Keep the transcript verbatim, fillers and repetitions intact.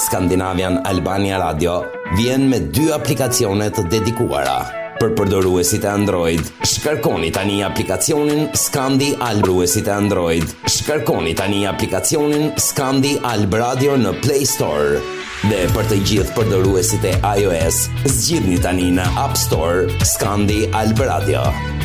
Scandinavian Albania Radio vjen me dy aplikacione të dedikuara. Për përdoruesit e Android, shkarkoni tani aplikacionin Skandi Alb. Përdoruesit e Android, shkarkoni tani aplikacionin Skandi Alb Radio në Play Store. Dhe për të gjithë përdoruesit e iOS, zgjidhni tani në App Store Skandi Alb Radio.